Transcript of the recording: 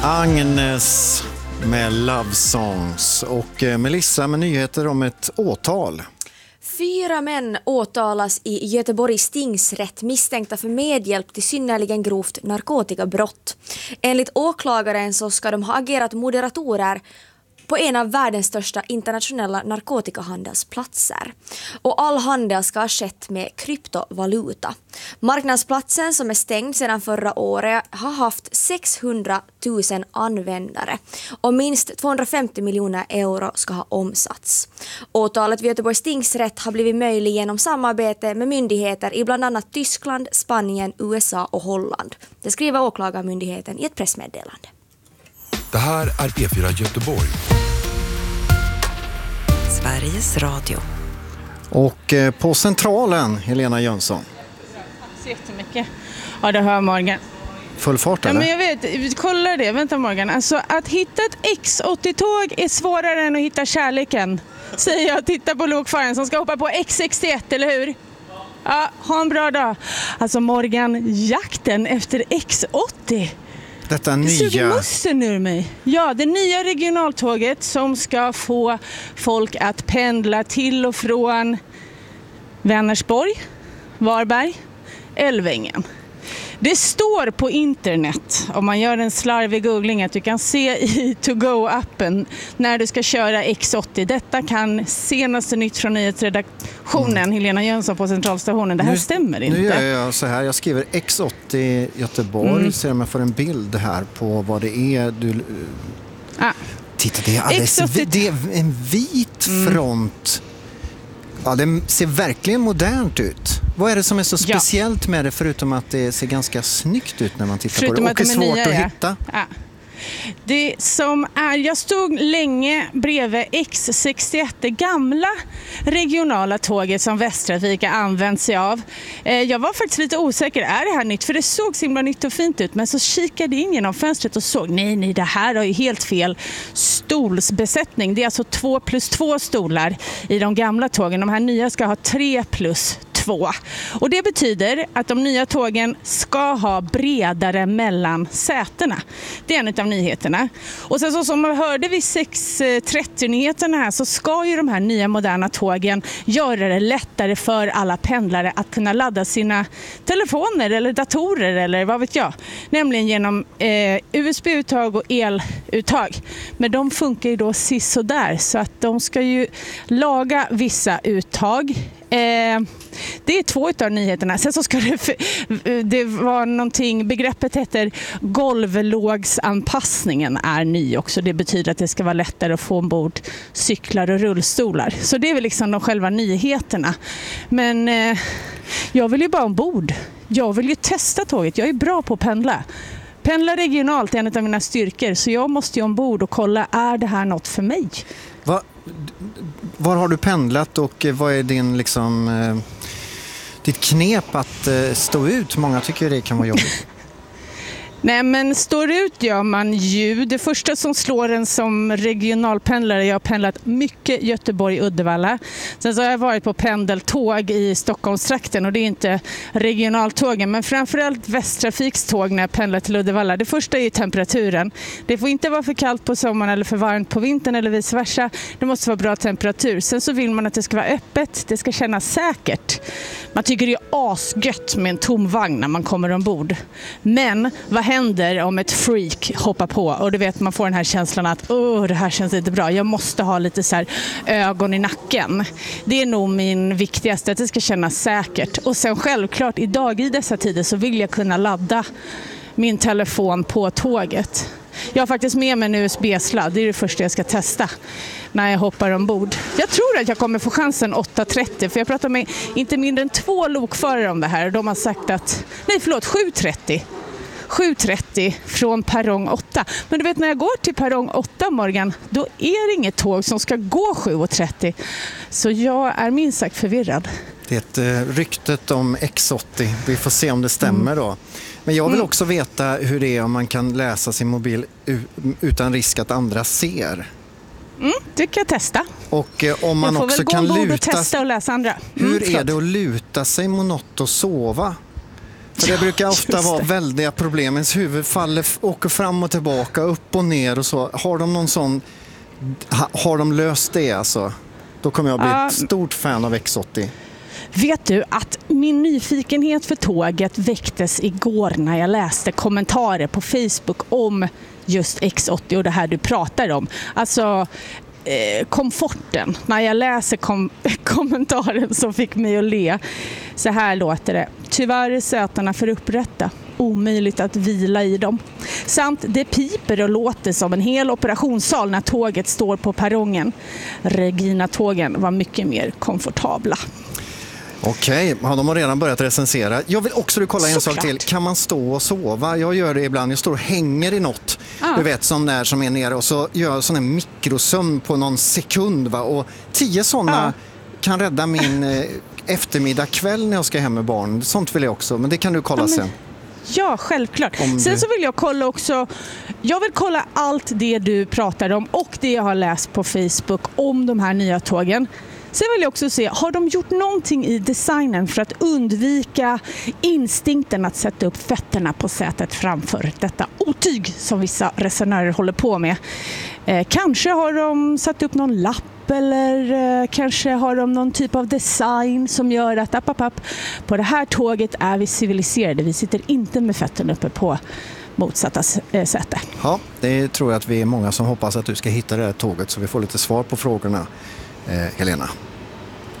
Agnes med Love Songs och Melissa med nyheter om ett åtal. 4 män åtalas i Göteborgs tingsrätt misstänkta för medhjälp till synnerligen grovt narkotikabrott. Enligt åklagaren så ska de ha agerat moderatorer på en av världens största internationella narkotikahandelsplatser. Och all handel ska ha skett med kryptovaluta. Marknadsplatsen, som är stängd sedan förra året, har haft 600 000 användare och minst 250 miljoner euro ska ha omsatts. Åtalet vid Göteborgs tingsrätt har blivit möjligt genom samarbete med myndigheter i bland annat Tyskland, Spanien, USA och Holland. Det skriver åklagarmyndigheten i ett pressmeddelande. Det här är P4 Göteborg. Sveriges Radio. Och på Centralen, Helena Jönsson. Tack så jättemycket. Ja, det hör Morgan. Full fart, eller? Ja, men jag vet, kolla det. Vänta Morgan. Alltså, att hitta ett X80-tåg är svårare än att hitta kärleken. Säger jag, titta på lokföraren som ska hoppa på X61, eller hur? Ja, ha en bra dag. Alltså Morgan, jakten efter X80. Detta nya... Det suger musten ur mig. Ja, det nya regionaltåget som ska få folk att pendla till och från Vänersborg, Varberg, Älvängen. Det står på internet, om man gör en slarvig googling, att du kan se i To-Go-appen när du ska köra X80. Detta kan senaste nytt från nyhetsredaktionen, Helena Jönsson på Centralstationen. Det här stämmer inte. Nu gör jag så här, jag skriver X80 Göteborg, ser om jag får en bild här på vad det är. Titta, det är alldeles, det är en vit front. Ja, det ser verkligen modernt ut. Vad är det som är så speciellt med det, förutom att det ser ganska snyggt ut när man tittar på det? Och är svårt att hitta. Ja. Det som är, jag stod länge bredvid X61, det gamla regionala tåget som Västtrafik har använt sig av. Jag var faktiskt lite osäker, är det här nytt? För det såg så himla nytt och fint ut, men så kikade in genom fönstret och såg, nej, det här har ju helt fel stolsbesättning. Det är alltså 2+2 stolar i de gamla tågen. De här nya ska ha 3+2. Och det betyder att de nya tågen ska ha bredare mellan sätena. Det är en av nyheterna. Och sen så som man hörde vid 6.30-nyheterna här, så ska ju de här nya moderna tågen göra det lättare för alla pendlare att kunna ladda sina telefoner eller datorer eller vad vet jag. Nämligen genom USB-uttag och eluttag. Men de funkar ju då sisådär, så att de ska ju laga vissa uttag. Det är 2 av nyheterna. Sen så ska det vara någonting, begreppet heter golvlågsanpassningen är ny också. Det betyder att det ska vara lättare att få ombord cyklar och rullstolar. Så det är väl liksom de själva nyheterna. Men jag vill ju bara ombord. Jag vill ju testa tåget. Jag är bra på att pendla. Pendla regionalt är en av mina styrkor, så jag måste ju ombord och kolla, är det här något för mig? Var har du pendlat och vad är din ditt knep att stå ut? Många tycker det kan vara jobbigt. Nej, men står ut gör man ju. Det första som slår en som regionalpendlare, jag har pendlat mycket Göteborg-Uddevalla. Sen så har jag varit på pendeltåg i Stockholmstrakten, och det är inte regionaltågen, men framförallt Västtrafiks tåg när jag pendlar till Uddevalla. Det första är ju temperaturen. Det får inte vara för kallt på sommaren eller för varmt på vintern eller vice versa. Det måste vara bra temperatur. Sen så vill man att det ska vara öppet, det ska kännas säkert. Man tycker det är asgött med en tom vagn när man kommer ombord. Men vad händer om ett freak hoppar på och du vet, man får den här känslan att det här känns inte bra, jag måste ha lite så här ögon i nacken. Det är nog min viktigaste, att det ska kännas säkert. Och sen självklart idag i dessa tider så vill jag kunna ladda min telefon på tåget. Jag har faktiskt med mig en USB-sladd, det är det första jag ska testa när jag hoppar ombord. Jag tror att jag kommer få chansen 8.30, för jag pratar med inte mindre än 2 lokförare om det här, och de har sagt att, 7.30 från perrong 8. Men du vet, när jag går till perrong 8, Morgan, då är det inget tåg som ska gå 7.30. Så jag är minst sagt förvirrad. Det är ryktet om X80. Vi får se om det stämmer då. Men jag vill också veta hur det är om man kan läsa sin mobil utan risk att andra ser. Det kan jag testa. Och om man också kan luta och testa och läsa andra. Hur är det att luta sig mot något och sova? För det brukar ofta vara väldiga problem. Ens huvud åker fram och tillbaka, upp och ner och så. Har de löst det alltså? Då kommer jag bli ett stort fan av X80. Vet du att min nyfikenhet för tåget väcktes igår när jag läste kommentarer på Facebook om just X80 och det här du pratar om. Alltså komforten. När jag läser kommentaren så fick mig att le. Så här låter det. Tyvärr är sätarna för upprätta. Omöjligt att vila i dem. Samt det piper och låter som en hel operationssal när tåget står på perrongen. Regina-tågen var mycket mer komfortabla. Okej, de har redan börjat recensera. Jag vill också kolla en sak till. Kan man stå och sova? Jag gör det ibland. Jag står och hänger i något. Du vet, som är nere. Och så gör jag sån här mikrosömn på någon sekund. Va? Och 10 sådana kan rädda min eftermiddag kväll när jag ska hem med barn. Sånt vill jag också. Men det kan du kolla sen. Ja, självklart. Sen så vill jag kolla också. Jag vill kolla allt det du pratar om och det jag har läst på Facebook om de här nya tågen. Sen vill jag också se, har de gjort någonting i designen för att undvika instinkten att sätta upp fötterna på sätet framför detta otyg som vissa resenärer håller på med? Kanske har de satt upp någon lapp eller kanske har de någon typ av design som gör att på det här tåget är vi civiliserade. Vi sitter inte med fötterna uppe på motsatta säte. Ja, det tror jag att vi är många som hoppas att du ska hitta det här tåget så vi får lite svar på frågorna. Helena.